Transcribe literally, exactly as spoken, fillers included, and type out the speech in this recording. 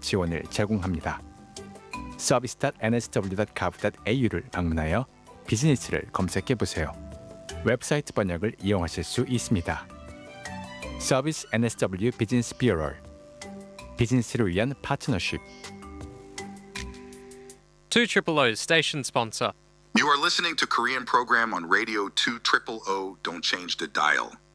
지원을 제공합니다. 서비스 닷 엔 에스 더블유 닷 가브 닷 에이유를 방문하여 비즈니스를 검색해보세요. 웹사이트 번역을 이용하실 수 있습니다. 서비스 엔 에스 더블유 비즈니스 뷰러, 비즈니스를 위한 파트너십. two O's station sponsor. You are listening to Korean program on Radio two O O O. Don't change the dial.